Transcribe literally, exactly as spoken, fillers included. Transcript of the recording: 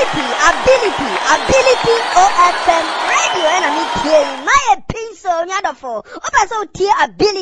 ability, ability, ability O F M radio and I need my pencil, not for. Opa so ability.